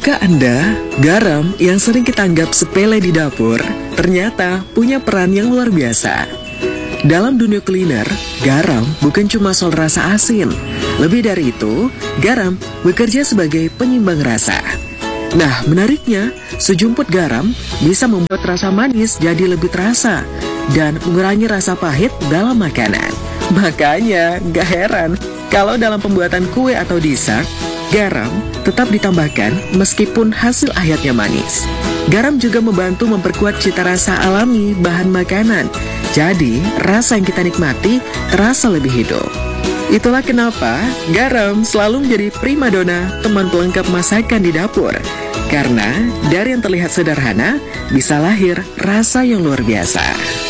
Tahukah Anda, garam yang sering kita anggap sepele di dapur, ternyata punya peran yang luar biasa. Dalam dunia kuliner, garam bukan cuma soal rasa asin. Lebih dari itu, garam bekerja sebagai penyimbang rasa. Nah, menariknya, sejumput garam bisa membuat rasa manis jadi lebih terasa dan mengurangi rasa pahit dalam makanan. Makanya, gak heran kalau dalam pembuatan kue atau dessert, garam tetap ditambahkan meskipun hasil akhirnya manis. Garam juga membantu memperkuat cita rasa alami bahan makanan. Jadi, rasa yang kita nikmati terasa lebih hidup. Itulah kenapa garam selalu menjadi primadona teman pelengkap masakan di dapur. Karena dari yang terlihat sederhana, bisa lahir rasa yang luar biasa.